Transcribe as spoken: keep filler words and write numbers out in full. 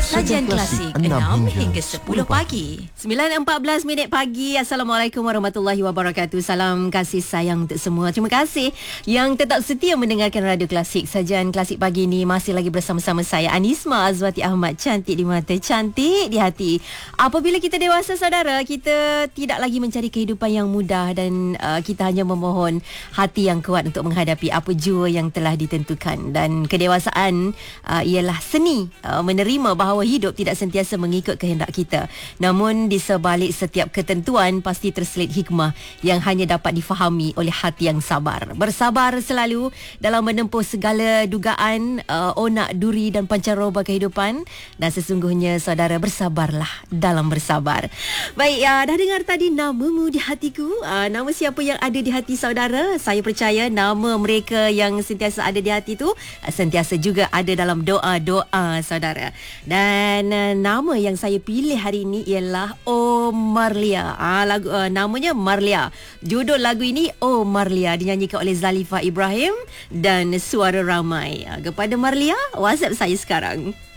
Sajian klasik enam hingga sepuluh pagi. sembilan empat belas minit pagi. Assalamualaikum warahmatullahi wabarakatuh. Salam kasih sayang untuk semua. Terima kasih yang tetap setia mendengarkan Radio Klasik. Sajian klasik pagi ini masih lagi bersama-sama saya, Anisma Azwati Ahmad. Cantik di mata, cantik di hati. Apabila kita dewasa, saudara, kita tidak lagi mencari kehidupan yang mudah dan uh, kita hanya memohon hati yang kuat untuk menghadapi apa jua yang telah ditentukan. Dan kedewasaan uh, ialah seni uh, menerima bahawa hidup tidak sentiasa mengikut kehendak kita. Namun di sebalik setiap ketentuan pasti terselit hikmah yang hanya dapat difahami oleh hati yang sabar. Bersabar selalu dalam menempuh segala dugaan, uh, onak, duri dan pancaroba kehidupan. Dan sesungguhnya saudara, bersabarlah dalam bersabar. Baik, uh, dah dengar tadi namamu di hatiku. Uh, nama siapa yang ada di hati saudara? Saya percaya nama mereka yang sentiasa ada di hati tu uh, sentiasa juga ada dalam doa-doa saudara. Dan uh, nama yang saya pilih hari ini ialah Oh Marlia. Ah, lagu uh, namanya Marlia. Judul lagu ini Oh Marlia dinyanyikan oleh Zalifa Ibrahim dan Suara Ramai. Uh, kepada Marlia, WhatsApp saya sekarang.